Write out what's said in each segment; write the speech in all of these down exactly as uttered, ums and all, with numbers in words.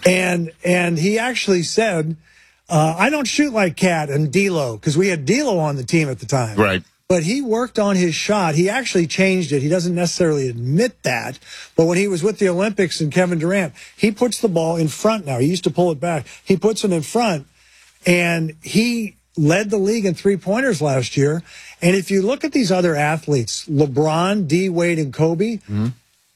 And and he actually said, uh, I don't shoot like Cat and D'Lo, because we had D'Lo on the team at the time. Right. But he worked on his shot. He actually changed it. He doesn't necessarily admit that. But when he was with the Olympics and Kevin Durant, he puts the ball in front now. He used to pull it back. He puts it in front, and he led the league in three-pointers last year. And if you look at these other athletes, LeBron, D. Wade, and Kobe, mm-hmm.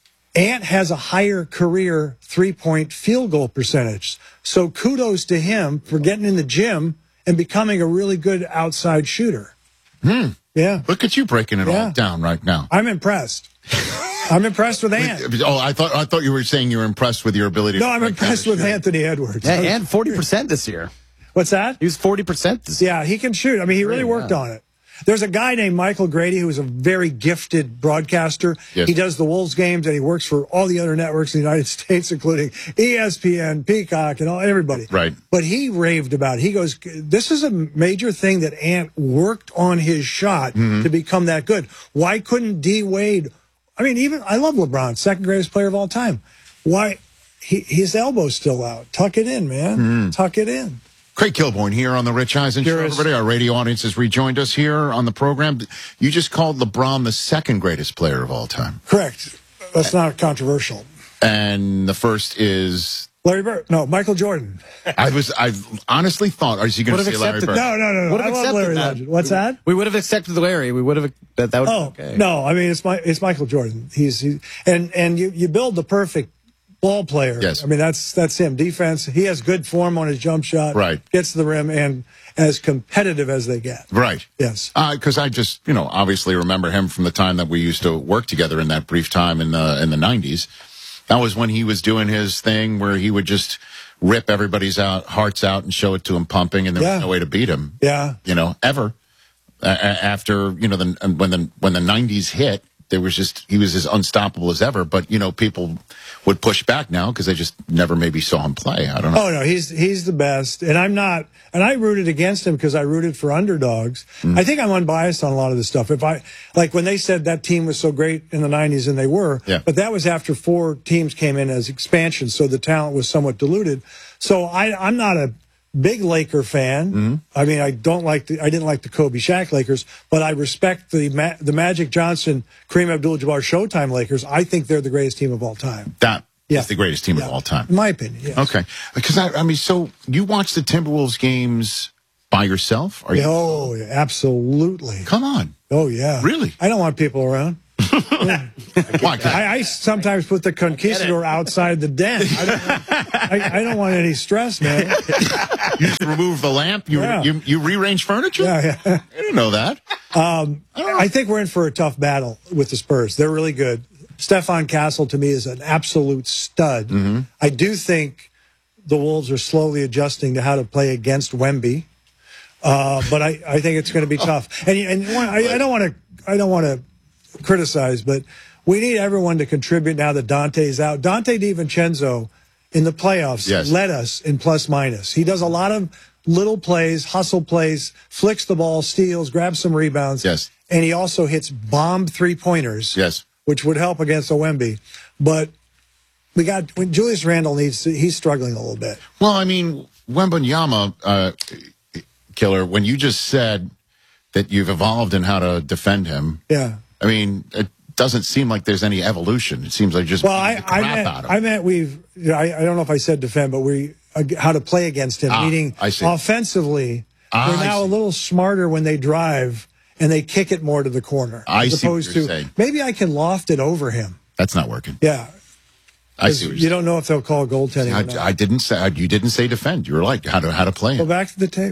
Ant has a higher career three-point field goal percentage. So kudos to him for getting in the gym and becoming a really good outside shooter. Hmm. Yeah. Look at you breaking it yeah. all down right now. I'm impressed. I'm impressed with Ant. Oh, I thought I thought you were saying you were impressed with your ability. No, to I'm impressed with shoot. Anthony Edwards. Yeah, and forty percent this year. What's that? He was forty percent this year. Yeah, he can shoot. I mean, he really worked yeah. on it. There's a guy named Michael Grady who's a very gifted broadcaster. Yes. He does the Wolves games, and he works for all the other networks in the United States, including E S P N, Peacock, and all everybody. Right. But he raved about it. He goes, this is a major thing that Ant worked on his shot mm-hmm. to become that good. Why couldn't D. Wade? I mean, even I love LeBron, second greatest player of all time. Why? He, his elbow's still out. Tuck it in, man. Mm. Tuck it in. Craig Kilborn here on the Rich Eisen Show. Everybody, our radio audience has rejoined us here on the program. You just called LeBron the second greatest player of all time. Correct. That's not controversial. And the first is Larry Bird. No, Michael Jordan. I was. I honestly thought, are you going to say Larry Bird? No, no, no. no. I love Larry that. Legend. What's that? We would have accepted Larry. We would have. That, that would. Oh okay. no. I mean, it's my. It's Michael Jordan. He's he, and and you you build the perfect ball player. Yes. I mean, that's that's him. Defense. He has good form on his jump shot. Right. Gets to the rim and as competitive as they get. Right. Yes. Because uh, I just, you know, obviously remember him from the time that we used to work together in that brief time in the in the nineties. That was when he was doing his thing where he would just rip everybody's out, hearts out and show it to him pumping, and there yeah. was no way to beat him. Yeah. You know, ever. Uh, after, you know, the, when the when the nineties hit, there was just, he was as unstoppable as ever. But, you know, people would push back now because they just never maybe saw him play. I don't know. Oh, no, he's he's the best. And I'm not, and I rooted against him because I rooted for underdogs. Mm. I think I'm unbiased on a lot of this stuff. If I, like when they said that team was so great in the nineties, and they were, yeah. but that was after four teams came in as expansion, so the talent was somewhat diluted. So I, I'm not a big Laker fan. Mm-hmm. I mean, I don't like the, I didn't like the Kobe Shaq Lakers, but I respect the Ma the Magic Johnson, Kareem Abdul-Jabbar Showtime Lakers. I think they're the greatest team of all time. That yeah. is the greatest team yeah. of all time. In my opinion, yes. Okay. Because, I, I mean, so you watch the Timberwolves games by yourself? Are you? Oh, yeah, absolutely. Come on. Oh, yeah. Really? I don't want people around. Yeah. Why? I, I sometimes put the Conquistador outside the den. I don't, I, I don't want any stress, man. You just remove the lamp? You yeah. you, you rearrange furniture? Yeah, yeah. I didn't know that. Um, I, don't know. I think we're in for a tough battle with the Spurs. They're really good. Stefan Castle, to me, is an absolute stud. Mm-hmm. I do think the Wolves are slowly adjusting to how to play against Wemby. Uh, but I, I think it's going to be tough. And, and I, I don't want to I don't want to criticize, but we need everyone to contribute now that Dante's out. Dante DiVincenzo in the playoffs yes. led us in plus minus. He does a lot of little plays, hustle plays, flicks the ball, steals, grabs some rebounds. Yes. And he also hits bomb three-pointers, yes. which would help against a Wemby. But we got when Julius Randle needs to, he's struggling a little bit. Well, I mean, Wembanyama, uh, Killer, when you just said that you've evolved in how to defend him. Yeah. I mean, it doesn't seem like there's any evolution. It seems like just well, I, the crap I meant, out of him. I meant we've. I, I don't know if I said defend, but we uh, how to play against him. Ah, meaning I see. offensively, Ah, we're now I a see. little smarter when they drive and they kick it more to the corner. I as see what opposed you're to saying. maybe I can loft it over him. That's not working. Yeah. I see what you're You saying. don't know if they'll call goaltending. or not. I, I didn't say. I, you didn't say defend. You were like how to how to play Go him. back to the tape.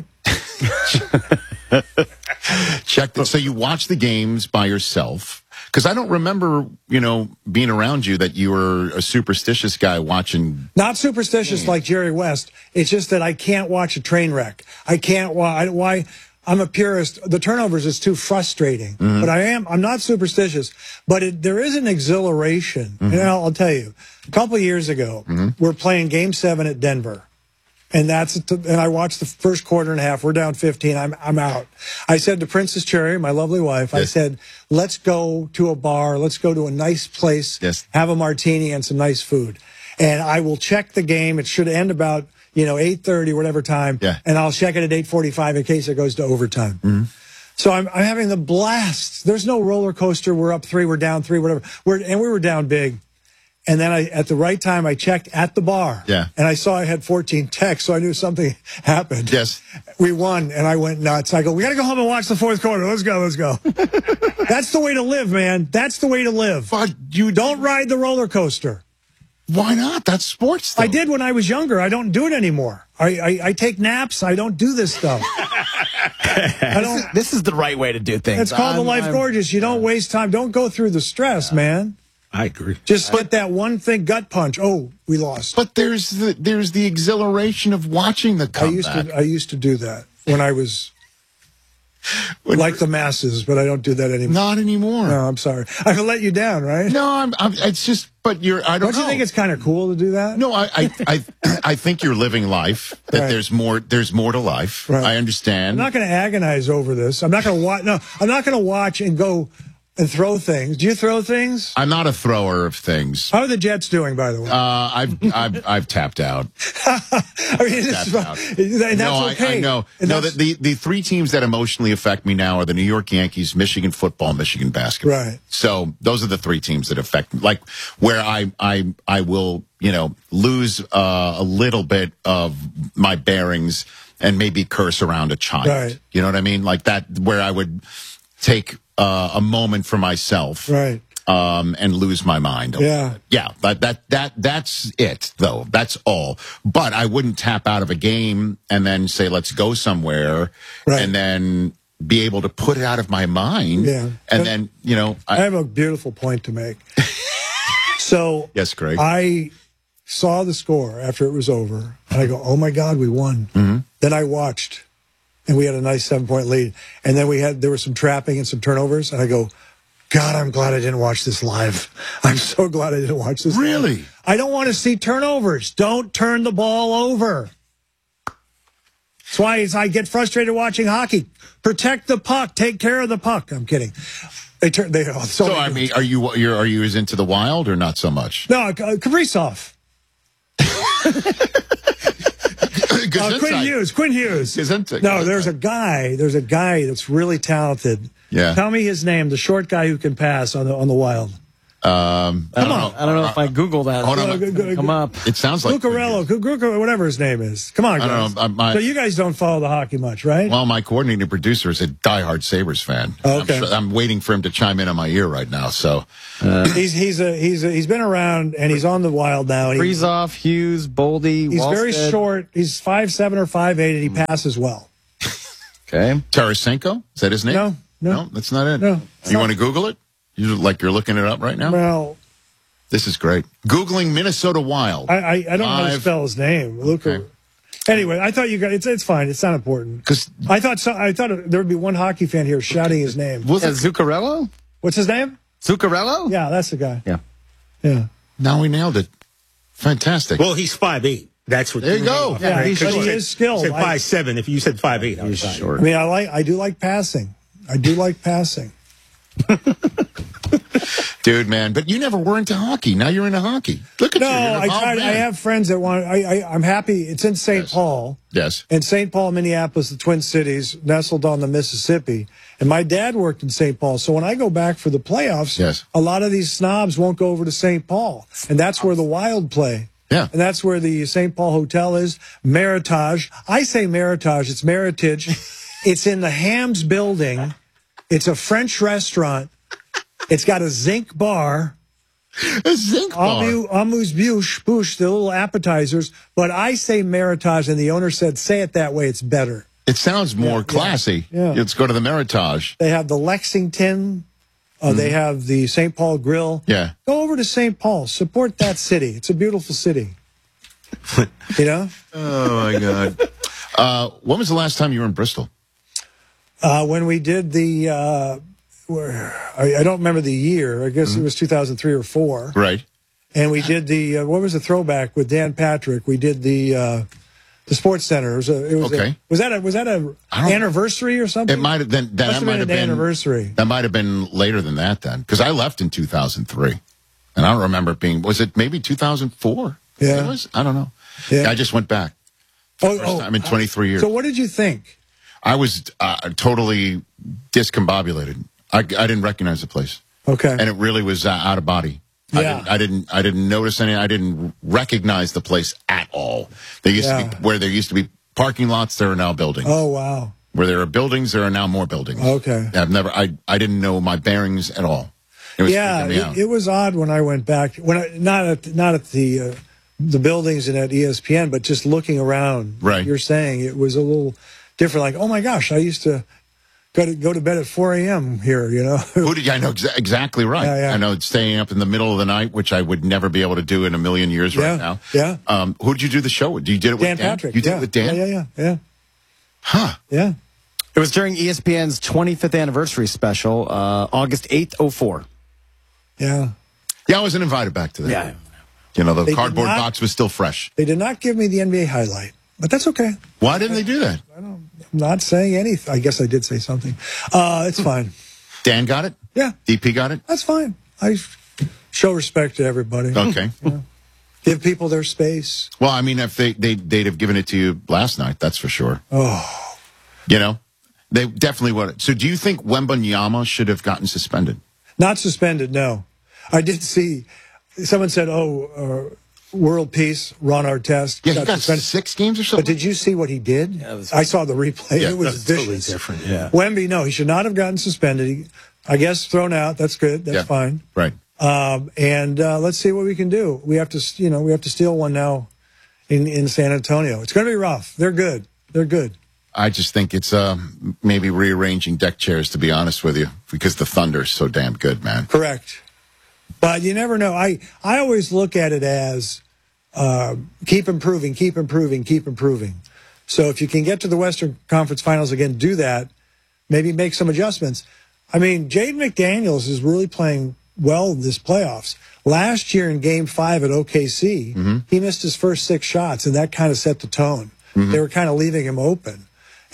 Check that. So you watch the games by yourself. Because I don't remember, you know, being around you that you were a superstitious guy watching. Not superstitious mm. like Jerry West. It's just that I can't watch a train wreck. I can't. Why? Why? I'm a purist. The turnovers is too frustrating. Mm-hmm. But I am. I'm not superstitious. But it, there is an exhilaration. Mm-hmm. And I'll, I'll tell you. A couple of years ago, mm-hmm. we're playing Game Seven at Denver. And that's and I watched the first quarter and a half. We're down fifteen. I'm I'm out. I said to Princess Cherry, my lovely wife, yes. I said, let's go to a bar. Let's go to a nice place. Yes. Have a martini and some nice food. and I will check the game. It should end about, you know, eight thirty, whatever time. Yeah. And I'll check it at eight forty-five in case it goes to overtime. Mm-hmm. So I'm, I'm having the blast. There's no roller coaster. We're up three, we're down three, whatever. We're, and we were down big. And then I, at the right time, I checked at the bar. Yeah. And I saw I had fourteen texts, so I knew something happened. Yes. We won, and I went nuts. I go, we got to go home and watch the fourth quarter. Let's go, let's go. That's the way to live, man. That's the way to live. But you Don't ride the roller coaster. Why not? That's sports. Though. I did when I was younger. I don't do it anymore. I, I, I take naps. I don't do this stuff. I don't. This is the right way to do things. It's called the I'm- life I'm- gorgeous. You don't waste time. Don't go through the stress, man. I agree. Just get that one thing, gut punch. Oh, we lost. But there's the there's the exhilaration of watching the I comeback. used to I used to do that when I was When like the masses, but I don't do that anymore. Not anymore. No, I'm sorry. I let you down, right? No, I'm, I'm. It's just. But you're. I don't. Don't you know. think it's kind of cool to do that? No, I, I, I, I think you're living life. That Right. there's more. There's more to life. Right. I understand. I'm not going to agonize over this. I'm not going to watch. No, I'm not going to watch and go and throw things. Do you throw things? I'm not a thrower of things. How are the Jets doing, by the way? Uh, I've, I've, I've tapped out. I mean, it's, Tapped out. and that's no, okay. I, I know. And No, that's- the, the the three teams that emotionally affect me now are the New York Yankees, Michigan football, Michigan basketball. Right. So those are the three teams that affect me. Like where I, I, I will, you know, lose uh, a little bit of my bearings and maybe curse around a child. Right. You know what I mean? Like that, where I would take uh, a moment for myself. Right. Um, and lose my mind. a Yeah. little bit. Yeah. That, that, that, that's it though. That's all. But I wouldn't tap out of a game and then say, let's go somewhere. Right. And then be able to put it out of my mind. Yeah. And But- then, you know, I I, have a beautiful point to make. So yes, Craig. I saw the score after it was over, and I go, "Oh my God, we won!" Mm-hmm. Then I watched, and we had a nice seven-point lead. And then we had there was some trapping and some turnovers, and I go, "God, I'm glad I didn't watch this live. I'm so glad I didn't watch this. Really? live. I don't want to see turnovers. Don't turn the ball over." That's why it's- I get frustrated watching hockey. Protect the puck. Take care of the puck. I'm kidding. They turn. They oh, so, so, I mean, are you, you're, are you as into the Wild or not so much? no, uh, Kaprizov. Good Uh, Quinn insight. Hughes. Quinn Hughes. His insight. No, there's a guy. There's a guy that's really talented. Yeah. Tell me his name. The short guy who can pass on the on the Wild. Um, I I don't don't know. know. I don't know if I Google that. Hold on. It's gonna come up. It sounds like Lucarello, Lucarello, whatever his name is. Come on, I guys. don't know, my- so you guys don't follow the hockey much, right? Well, my coordinating producer is a diehard Sabres fan. Okay. I'm, sure- I'm waiting for him to chime in on my ear right now. So, he's he's a he's a, he's been around and he's on the Wild now. And he- Freezoff, Hughes, Boldy, he's very Wallstead. short. He's five seven or five eight, and he Mm. passes well. Okay. Tarasenko, is that his name? No, no. that's not it. No. You want to Google it? You like you're looking it up right now? Well, This is great. Googling Minnesota Wild. I I, I don't know how to Live. spell his name. Luca. Okay. Anyway, I thought you guys. It's it's fine. It's not important. 'Cause- I thought so, I thought there would be one hockey fan here shouting his name. Was Yeah, it- Zuccarello? What's his name? Zuccarello? Yeah, that's the guy. Yeah. Yeah. Now we nailed it. Fantastic. Well, he's five eight. That's what. There you go. off, Yeah, right? he's- 'Cause but you he said- is skilled. You said I- five seven. If you said five eight, I was He's fine. short. I mean, I like. I do like passing. I do like passing. Dude, man, but you never were into hockey. Now you're into hockey. Look at No, you. You're an I evolved tried. I man. have friends that want. I, I I'm happy. It's in Saint Yes. Paul. Yes. And Saint Paul, Minneapolis, the Twin Cities, nestled on the Mississippi. And my dad worked in Saint Paul. So when I go back for the playoffs, Yes. a lot of these snobs won't go over to Saint Paul. And that's where the Wild play. Yeah. And that's where the Saint Paul Hotel is. Meritage. I say Meritage. It's Meritage. It's in the Hams building. It's a French restaurant. It's got a zinc bar. A zinc bar. Amu, amuse bouche, bouche, the little appetizers. But I say Meritage, and the owner said, say it that way. It's better. It sounds more classy. yeah. Let's go to the Meritage. They have the Lexington. Uh, They have the Saint Paul Grill. Yeah. Go over to Saint Paul. Support that city. It's a beautiful city. You know? Oh, my God. uh, when was the last time you were in Bristol? Uh, when we did the, uh, where, I, I don't remember the year. I guess it was two thousand three or four. Right. And we did the, uh, what was the throwback with Dan Patrick? We did the, uh, the Sports Center. It was a, it was Okay. a, was that a, was that a I don't- anniversary or something? It might have been. That Must have might been have an been anniversary. That might have been later than that then, because I left in two thousand three, and I don't remember it being. Was it maybe two thousand four? Yeah. It was? I don't know. Yeah. I just went back. Oh, First oh, time in twenty-three years. So what did you think? I was uh, totally discombobulated. I, I didn't recognize the place. Okay. And it really was uh, out of body. I, Yeah. didn't, I didn't. I didn't notice any. I didn't recognize the place at all. There used Yeah. to be where there used to be parking lots. There are now buildings. Oh, wow. Where there are buildings, there are now more buildings. Okay. I've never. I. I didn't know my bearings at all. It was Yeah, freaking me out. it, it was odd when I went back. When I, not at not at the uh, the buildings and at E S P N, but just looking around. Right. You're saying it was a little different. Like, oh my gosh, I used to go to go to bed at four a.m. here. You know. Who did I know exa- exactly right? Yeah, yeah. I know staying up in the middle of the night, which I would never be able to do in a million years Yeah, right now. yeah. Um, who did you do the show with? You did it with Dan Dan? Patrick. You did yeah. it with Dan? Yeah, yeah, yeah, yeah. Huh. Yeah. It was during E S P N's twenty-fifth anniversary special, uh, August eighth, oh four. Yeah. Yeah, I wasn't invited back to that. Yeah. You know, the They did cardboard not- box was still fresh. They did not give me the N B A highlight, but that's okay. Why didn't they do that? I'm not saying anything. I guess I did say something. Uh, it's fine. Dan got it? Yeah, D P got it? that's fine. I show respect to everybody. Okay. Give people their space. Well, I mean, if they, they, they'd have given it to you last night, that's for sure. Oh, You know? They definitely would. So do you think Wembanyama should have gotten suspended? not suspended. No, I did see someone said, "Oh, uh, world peace." Ron Artest Yeah, he got suspended. six games or But something? did you see what he did? I saw the replay. Yeah, it was That's totally vicious. different. Yeah. Wemby, no, he should not have gotten suspended. He, I guess thrown out. That's good. That's Yeah. fine. Right. Um, and uh, let's see what we can do. We have to, you know, we have to steal one now in in San Antonio. It's going to be rough. They're good. They're good. I just think it's uh, maybe rearranging deck chairs, to be honest with you, because the Thunder's so damn good, man. Correct. But you never know. I I always look at it as uh, keep improving, keep improving, keep improving. So if you can get to the Western Conference Finals again, do that. Maybe make some adjustments. I mean, Jaden McDaniels is really playing well this playoffs. Last year in Game Five at O K C, Mm-hmm. he missed his first six shots, and that kind of set the tone. They were kind of leaving him open,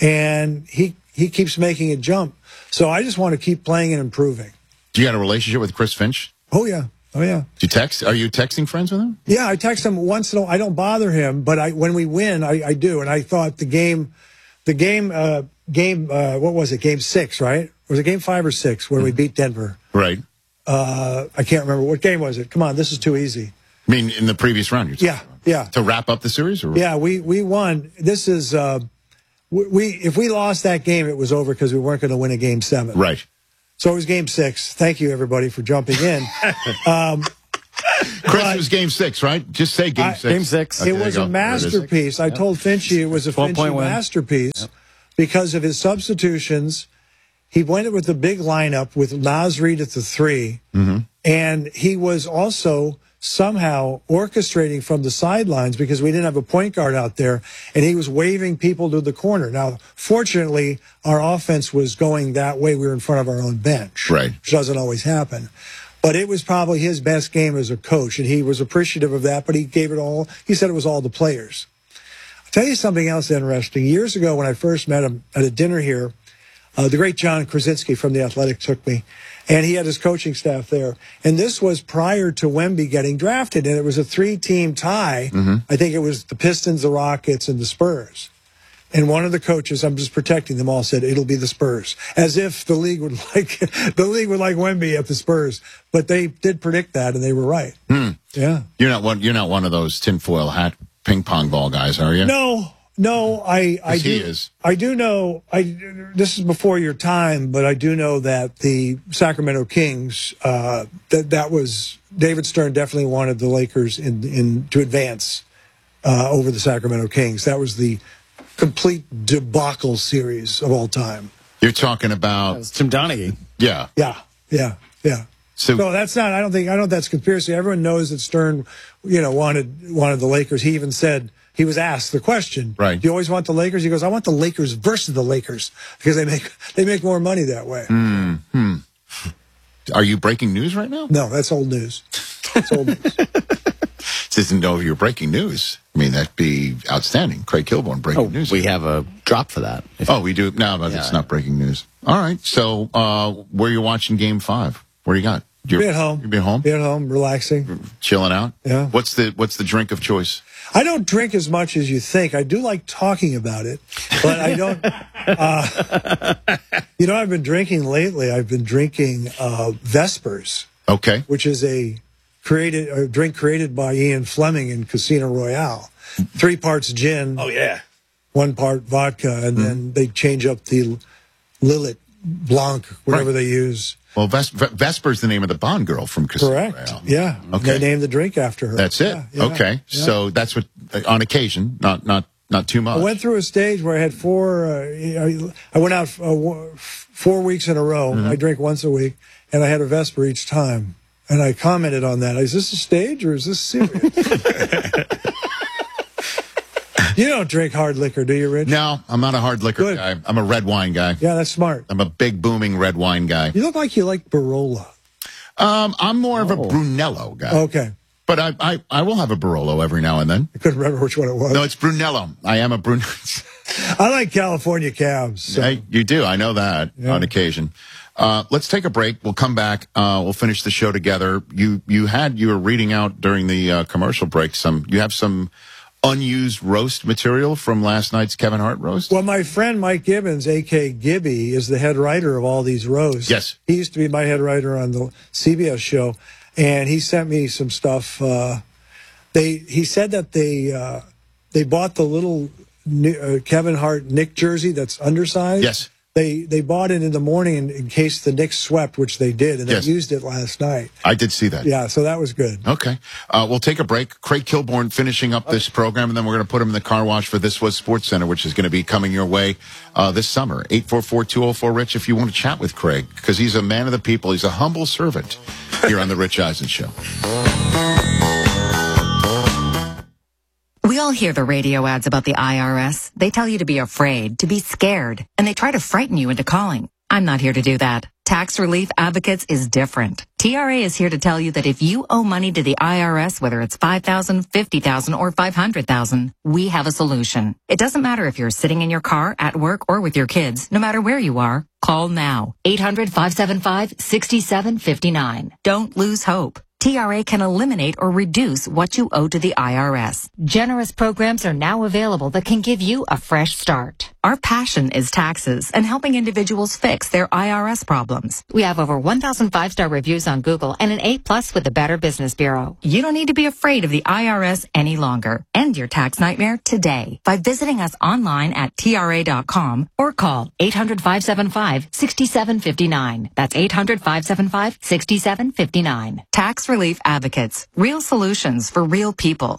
and he he keeps making a jump. So I just want to keep playing and improving. Do you got a relationship with Chris Finch? Oh yeah, oh yeah. Do you text? Are you texting friends with him? Yeah, I text him once in a while. I don't bother him, but I when we win, I, I do. And I thought the game, the game, uh, game, uh, what was it? Game six, right? Was it game five or six where we beat Denver? Right. Uh, I can't remember. What game was it? Come on, this is too easy. I mean, in the previous round, you're talking Yeah, about. yeah. To wrap up the series? Or? Yeah, we, we won. This is, uh, we, we if we lost that game, it was over because we weren't going to win a game seven. Right. So it was game six. Thank you, everybody, for jumping in. um, Chris, But- it was game six, right? Just say game I- six. Game six. Okay, it there was you a go. There it is. masterpiece. I told Finchy it was a twelve point Finchy win. masterpiece because of his substitutions. He went with the big lineup with Naz Reid at the three, Mm-hmm. and he was also somehow orchestrating from the sidelines because we didn't have a point guard out there, and he was waving people to the corner. Now, fortunately, our offense was going that way. We were in front of our own bench, Right. which doesn't always happen. But it was probably his best game as a coach, and he was appreciative of that, but he gave it all. He said it was all the players. I'll tell you something else interesting. Years ago, when I first met him at a dinner here, uh, the great John Krasinski from The Athletic took me, and he had his coaching staff there. And this was prior to Wemby getting drafted, and it was a three-team tie. I think it was the Pistons, the Rockets, and the Spurs. And one of the coaches, I'm just protecting them all, said it'll be the Spurs, as if the league would like the league would like Wemby at the Spurs. But they did predict that, and they were right. Yeah. You're not one. You're not one of those tinfoil hat ping pong ball guys, are you? No, no, I, I Yes, do. he is. I do know. I this is before your time, but I do know that the Sacramento Kings. Uh, that that was David Stern definitely wanted the Lakers in in to advance uh, over the Sacramento Kings. That was the complete debacle series of all time. You're talking about It's Tim Donaghy. yeah. Yeah, yeah, yeah. So No, that's not. I don't think. I don't. That's conspiracy. Everyone knows that Stern, you know, wanted wanted the Lakers. He even said he was asked the question. Right. Do you always want the Lakers? He goes, I want the Lakers versus the Lakers because they make they make more money that way. Mm. are you breaking news right now? No, that's old news. That's old news. Didn't know if you're breaking news. I mean, that'd be outstanding. Craig Kilborn breaking Oh, news. we have a drop for that. If- Oh, we do. No, but Yeah. it's not breaking news. All right. So, uh, where you watching game five? Where you got? You're, Be at home. You'll be at home, Be at home, relaxing. chilling out. Yeah. What's the What's the drink of choice? I don't drink as much as you think. I do like talking about it, but I don't. Uh, you know, I've been drinking lately. I've been drinking uh, Vespers, Okay. which is a created a drink created by Ian Fleming in Casino Royale. Three parts gin, Oh, yeah. one part vodka, and then they change up the Lillet Blanc, whatever Right. they use. Well, Ves- Ve- Vesper's the name of the Bond girl from Casino Correct. Royale. Yeah. Okay. They named the drink after her. That's it. Yeah, yeah, okay. yeah. So that's what, uh, on occasion, not not not too much. I went through a stage where I had four. Uh, I, I went out uh, w- four weeks in a row. Mm-hmm. I drink once a week, and I had a Vesper each time. And I commented on that. Is this a stage or is this serious? You don't drink hard liquor, do you, Rich? No, I'm not a hard liquor Good. guy. I'm a red wine guy. Yeah, that's smart. I'm a big booming red wine guy. You look like you like Barola. Um, I'm more of a Oh. Brunello guy. Okay. But I, I, I will have a Barolo every now and then. I couldn't remember which one it was. No, it's Brunello. I am a Brunello. I like California cabs. So. Hey, you do. I know that Yeah. on occasion. Uh, let's take a break. We'll come back. Uh, we'll finish the show together. You, you had, you were reading out during the uh, commercial break some, you have some unused roast material from last night's Kevin Hart roast? Well, my friend Mike Gibbons, a k a. Gibby, is the head writer of all these roasts. Yes. He used to be my head writer on the C B S show, and he sent me some stuff. Uh, they He said that they uh, they bought the little uh, Kevin Hart Knick jersey that's undersized. Yes. They they bought it in the morning in, in case the Knicks swept, which they did, and Yes. they used it last night. I did see that. Yeah, so that was good. Okay. Uh, we'll take a break. Craig Kilborn finishing up this program, and then we're going to put him in the car wash for This Was Sports Center, which is going to be coming your way uh, this summer. eight four four, two oh four, RICH if you want to chat with Craig, because he's a man of the people. He's a humble servant here on The Rich Eisen Show. We all hear the radio ads about the I R S. They tell you to be afraid, to be scared, and they try to frighten you into calling. I'm not here to do that. Tax Relief Advocates is different. T R A is here to tell you that if you owe money to the I R S, whether it's five thousand dollars, fifty thousand dollars, or five hundred thousand dollars, we have a solution. It doesn't matter if you're sitting in your car, at work, or with your kids. No matter where you are, call now. eight hundred, five seven five, six seven five nine. Don't lose hope. T R A can eliminate or reduce what you owe to the I R S. Generous programs are now available that can give you a fresh start. Our passion is taxes and helping individuals fix their I R S problems. We have over one thousand five-star reviews on Google and an A plus with the Better Business Bureau. You don't need to be afraid of the I R S any longer. End your tax nightmare today by visiting us online at T R A dot com or call eight hundred, five seven five, six seven five nine. That's eight hundred, five seven five, six seven five nine. Tax Relief Advocates. Real solutions for real people.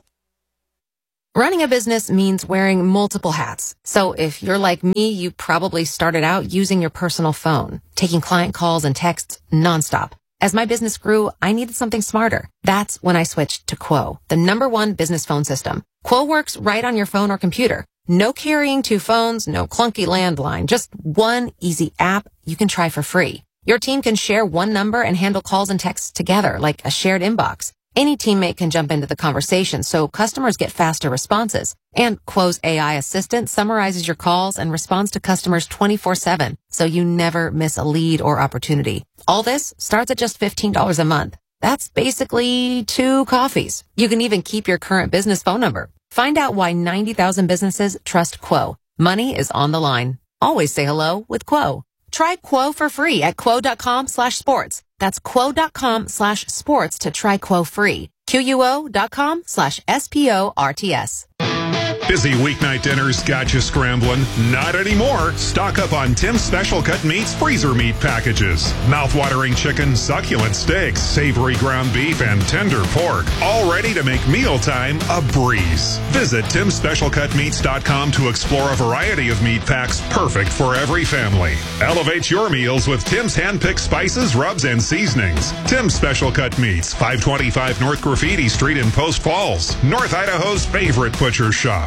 Running a business means wearing multiple hats. So if you're like me, you probably started out using your personal phone, taking client calls and texts nonstop. As my business grew, I needed something smarter. That's when I switched to Quo, the number one business phone system. Quo works right on your phone or computer. No carrying two phones, no clunky landline, just one easy app you can try for free. Your team can share one number and handle calls and texts together like a shared inbox. Any teammate can jump into the conversation so customers get faster responses. And Quo's A I assistant summarizes your calls and responds to customers twenty-four seven, so you never miss a lead or opportunity. All this starts at just fifteen dollars a month. That's basically two coffees. You can even keep your current business phone number. Find out why ninety thousand businesses trust Quo. Money is on the line. Always say hello with Quo. Try Quo for free at quo.com slash sports. That's quo.com slash sports to try Quo free. Q-U-O.com slash S-P-O-R-T-S. Busy weeknight dinners got you scrambling? Not anymore. Stock up on Tim's Special Cut Meats freezer meat packages. Mouth-watering chicken, succulent steaks, savory ground beef, and tender pork. All ready to make mealtime a breeze. Visit tims special cut meats dot com to explore a variety of meat packs perfect for every family. Elevate your meals with Tim's hand-picked spices, rubs, and seasonings. Tim's Special Cut Meats, five twenty-five North Graffiti Street in Post Falls, North Idaho's favorite butcher shop.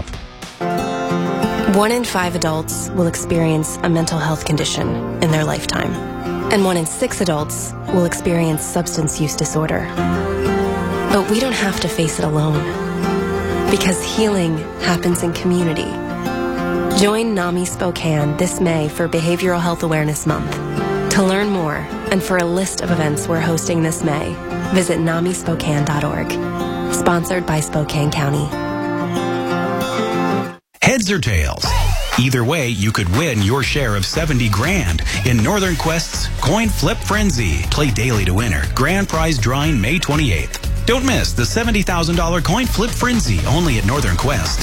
One in five adults will experience a mental health condition in their lifetime, and one in six adults will experience substance use disorder. But we don't have to face it alone, because healing happens in community. Join NAMI Spokane this May for Behavioral Health Awareness Month. To learn more, And for a list of events we're hosting this May, visit N A M I Spokane dot org. Sponsored by Spokane County. Heads or tails? Either way, you could win your share of seventy grand in Northern Quest's Coin Flip Frenzy. Play daily to winner. Grand prize drawing May twenty-eighth. Don't miss the seventy thousand dollars Coin Flip Frenzy only at Northern Quest.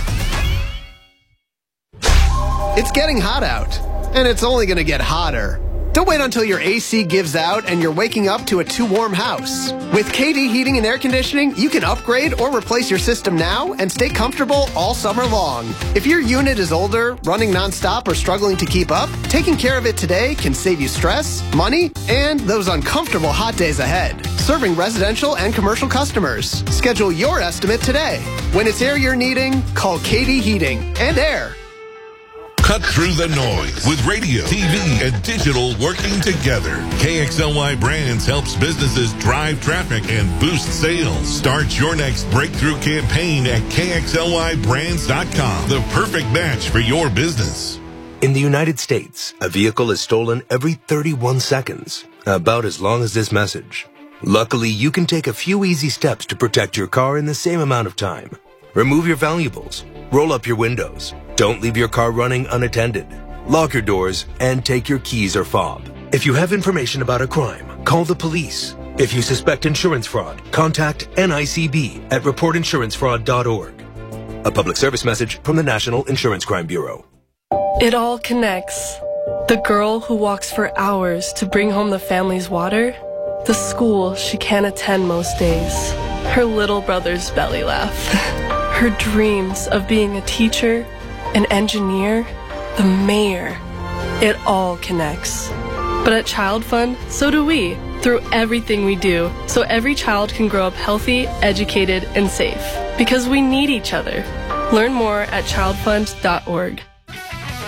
It's getting hot out, and it's only going to get hotter. Don't wait until your A C gives out and you're waking up to a too warm house. With K D Heating and Air Conditioning, you can upgrade or replace your system now and stay comfortable all summer long. If your unit is older, running nonstop, or struggling to keep up, taking care of it today can save you stress, money, and those uncomfortable hot days ahead. Serving residential and commercial customers. Schedule your estimate today. When it's air you're needing, call K D Heating and Air. Cut through the noise with radio, T V, and digital working together. K X L Y Brands helps businesses drive traffic and boost sales. Start your next breakthrough campaign at K X L Y brands dot com. The perfect match for your business. In the United States, a vehicle is stolen every thirty-one seconds, about as long as this message. Luckily, you can take a few easy steps to protect your car in the same amount of time. Remove your valuables, roll up your windows, don't leave your car running unattended, lock your doors, and take your keys or fob. If you have information about a crime, call the police. If you suspect insurance fraud, contact N I C B at report insurance fraud dot org. A public service message from the National Insurance Crime Bureau. It all connects. The girl who walks for hours to bring home the family's water, the school she can't attend most days, her little brother's belly laugh, her dreams of being a teacher, an engineer, the mayor. It all connects. But at Child Fund, so do we, through everything we do, so every child can grow up healthy, educated, and safe. Because we need each other. Learn more at child fund dot org.